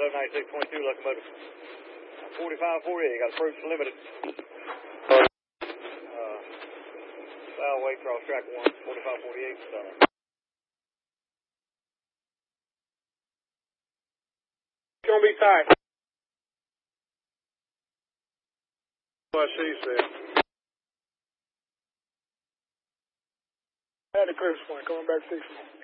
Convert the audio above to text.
9622 locomotive. 4548, got approach limited. Southway, cross track 1, 4548, south. It's going to be tight. What she said. Had a clear point, coming back 6.